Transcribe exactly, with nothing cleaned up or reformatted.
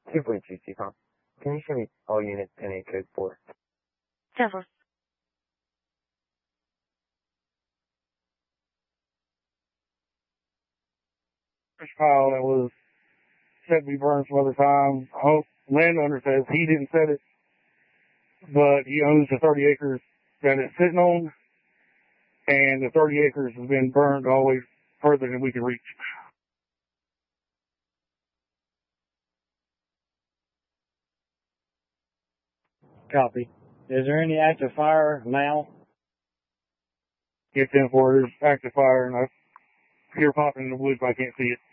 two point two T COM. Can you show me all units in a code four? ten four. This pile that was said to be burned some other time. I hope landowner says he didn't set it, but he owns the thirty acres that it's sitting on, and the thirty acres has been burned all the way further than we can reach. Copy. Is there any active fire now? Get ten four, there's active fire, and I hear popping in the woods, but I can't see it.